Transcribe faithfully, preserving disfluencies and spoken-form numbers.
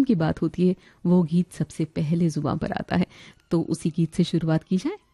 की बात होती है वो गीत सबसे पहले जुबान पर आता है। तो उसी गीत से शुरुआत की जाए।